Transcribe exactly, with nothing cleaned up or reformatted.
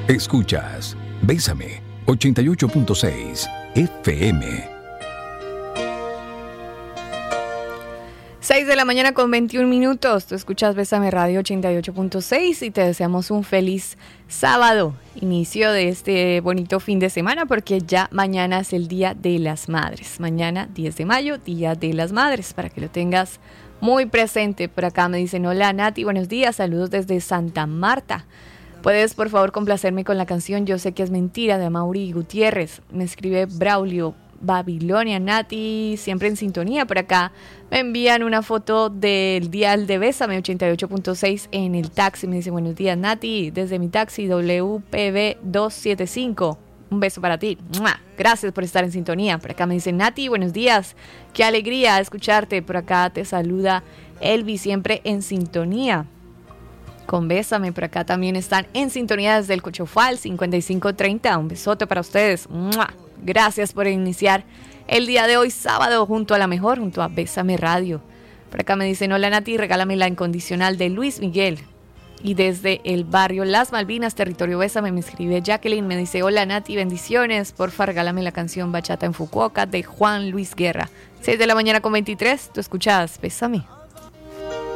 Escuchas Bésame ochenta y ocho punto seis F M. seis de la mañana con veintiún minutos. Tú escuchas Bésame Radio ochenta y ocho punto seis y te deseamos un feliz sábado, inicio de este bonito fin de semana, porque ya mañana es el Día de las Madres. Mañana, diez de mayo, Día de las Madres, para que lo tengas muy presente. Por acá me dicen: hola Nati, buenos días, saludos desde Santa Marta. ¿Puedes por favor complacerme con la canción Yo sé que es mentira de Amaury Gutiérrez? Me escribe Braulio Babilonia. Nati, siempre en sintonía. Por acá me envían una foto del dial de Bésame ochenta y ocho punto seis en el taxi. Me dice: buenos días Nati, desde mi taxi W P B doscientos setenta y cinco. Un beso para ti. ¡Mua! Gracias por estar en sintonía. Por acá me dicen: Nati, buenos días, qué alegría escucharte. Por acá te saluda Elvi, siempre en sintonía con Bésame. Por acá también están en sintonía desde el Cochofal cincuenta y cinco treinta. Un besote para ustedes. ¡Mua! Gracias por iniciar el día de hoy, sábado, junto a la mejor, junto a Bésame Radio. Por acá me dicen: hola Nati, regálame la incondicional de Luis Miguel. Y desde el barrio Las Malvinas, territorio Bésame, me escribe Jacqueline. Me dice: hola Nati, bendiciones. Porfa, regálame la canción Bachata en Fukuoka de Juan Luis Guerra. seis de la mañana con veintitrés. Tú escuchas Bésame.